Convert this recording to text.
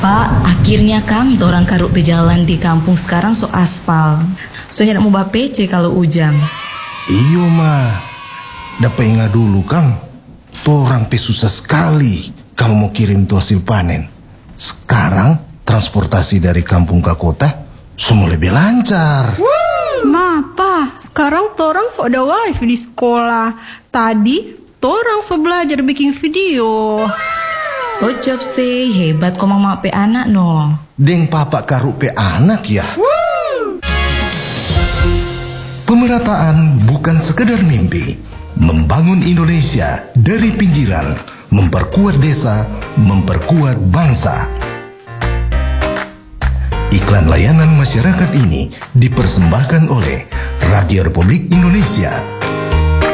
Pak, akhirnya Kang, orang karuk pejalan di kampung sekarang so aspal. Soalnya nak mau PC kalau ujang. Iyo mah, dapat ingat dulu Kang, orang susah sekali kalau mau kirim tuh hasil panen. Sekarang transportasi dari kampung ke kota semua lebih lancar. Ma, Pa, sekarang torang so ada wifi di sekolah. Tadi torang so belajar bikin video. Oh job sih, hebat kok mama pe anak no. Deng papa karuk pe anak ya. Pemerataan bukan sekedar mimpi. Membangun Indonesia dari pinggiran, memperkuat desa, memperkuat bangsa. Iklan layanan masyarakat ini dipersembahkan oleh Radio Republik Indonesia